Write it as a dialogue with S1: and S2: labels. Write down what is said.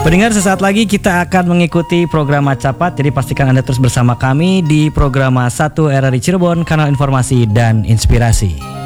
S1: Pendengar, sesaat lagi kita akan mengikuti program Macapat. Jadi pastikan Anda terus bersama kami di program 1 RRI Cirebon, kanal informasi dan inspirasi.